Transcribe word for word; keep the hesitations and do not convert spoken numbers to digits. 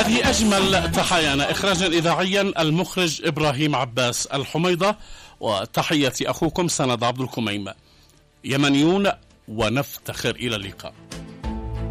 هذه أجمل تحايانا. إخراجا إذاعيا المخرج إبراهيم عباس الحميضة، وتحياتي أخوكم سند عبد الكميم. يمنيون ونفتخر. إلى اللقاء.